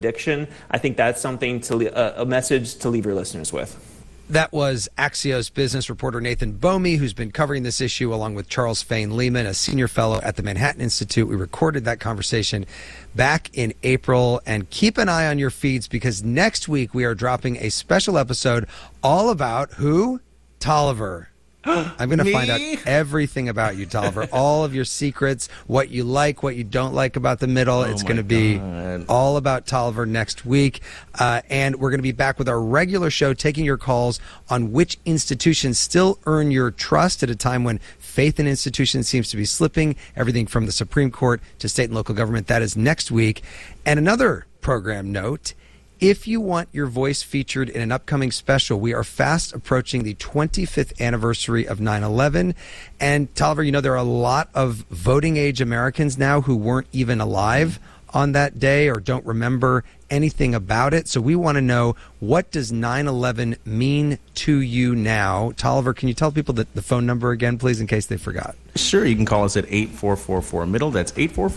addiction. I think that's something a message to leave your listeners with. That was Axios business reporter Nathan Bomey, who's been covering this issue along with Charles Fain Lehman, a senior fellow at the Manhattan Institute. We recorded that conversation back in April. And keep an eye on your feeds, because next week we are dropping a special episode all about who? Tolliver. I'm going to find out everything about you, Tolliver. All of your secrets, what you like, what you don't like about the middle. It's going to be all about Tolliver next week. And we're going to be back with our regular show, taking your calls on which institutions still earn your trust at a time when faith in institutions seems to be slipping, everything from the Supreme Court to state and local government. That is next week. And another program note: if you want your voice featured in an upcoming special, we are fast approaching the 25th anniversary of 9/11. And Tolliver, you know, there are a lot of voting age Americans now who weren't even alive on that day or don't remember anything about it. So we want to know, what does 9/11 mean to you now? Tolliver, can you tell people the phone number again, please, in case they forgot? Sure, you can call us at 8444-MIDDLE. That's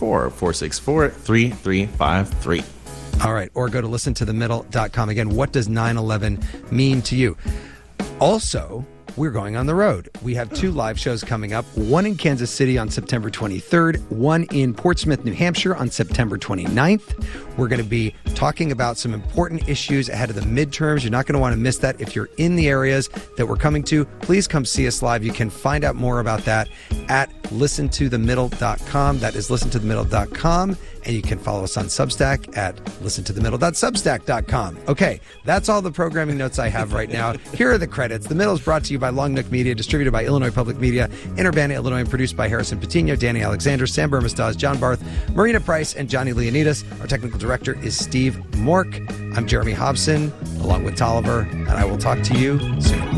844-464-3353. All right, or go to listentothemiddle.com. Again, what does 9/11 mean to you? Also, we're going on the road. We have 2 live shows coming up, one in Kansas City on September 23rd, one in Portsmouth, New Hampshire on September 29th. We're going to be talking about some important issues ahead of the midterms. You're not going to want to miss that. If you're in the areas that we're coming to, please come see us live. You can find out more about that at listentothemiddle.com. That is listentothemiddle.com. And you can follow us on Substack at listentothemiddle.substack.com. Okay, that's all the programming notes I have right now. Here are the credits. The Middle is brought to you by Long Nook Media, distributed by Illinois Public Media in Urbana, Illinois, and produced by Harrison Patino, Danny Alexander, Sam Burmistaz, John Barth, Marina Price, and Johnny Leonidas. Our technical director is Steve Mork. I'm Jeremy Hobson, along with Tolliver, and I will talk to you soon.